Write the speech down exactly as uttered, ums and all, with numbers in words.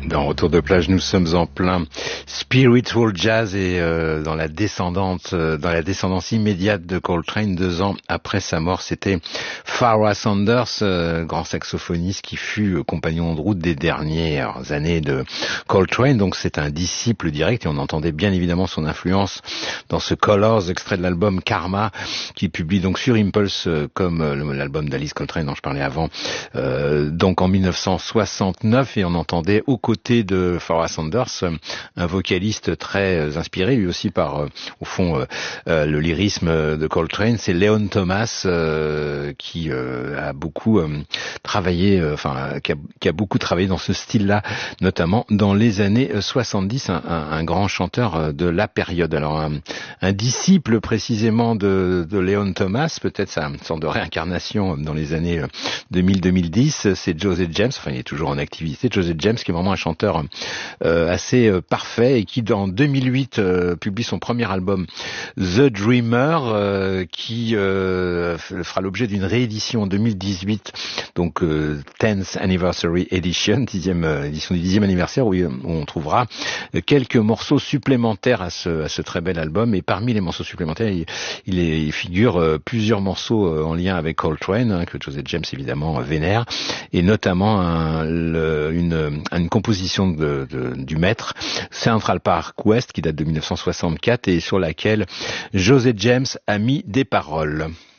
Dans Retour de plage, nous sommes en plein spiritual jazz et euh, dans la descendante, euh, dans la descendance immédiate de Coltrane, deux ans après sa mort. C'était Pharoah Sanders, euh, grand saxophoniste qui fut euh, compagnon de route des dernières années de Coltrane. Donc c'est un disciple direct et on entendait bien évidemment son influence dans ce Colors, extrait de l'album Karma, qu'il publie donc sur Impulse, euh, comme euh, l'album d'Alice Coltrane dont je parlais avant, euh, donc en mille neuf cent soixante-neuf, et on entendait au côté de Pharoah Sanders un vocaliste très inspiré lui aussi par euh, au fond euh, euh, le lyrisme de Coltrane, c'est Leon Thomas, euh, qui euh, a beaucoup euh, travaillé, euh, enfin qui a, qui a beaucoup travaillé dans ce style-là, notamment dans les années soixante-dix, un, un, un grand chanteur de la période. Alors un, un disciple précisément de, de Leon Thomas, peut-être sa sorte de réincarnation dans les années deux mille à deux mille dix, c'est José James. Enfin, il est toujours en activité, José James, qui est vraiment un chanteur euh, assez euh, parfait et qui, en deux mille huit, euh, publie son premier album, The Dreamer, euh, qui euh, fera l'objet d'une réédition en deux mille dix-huit, donc euh, tenth Anniversary Edition, dixième euh, édition du dixième anniversaire, où, où on trouvera quelques morceaux supplémentaires à ce, à ce très bel album. Et parmi les morceaux supplémentaires, il, il, est, il figure euh, plusieurs morceaux euh, en lien avec Coltrane, hein, que José James évidemment vénère, et notamment un, le, une, une composition de, de, du maître, Central Park West, qui date de mille neuf cent soixante-quatre et sur laquelle José James a mis des paroles.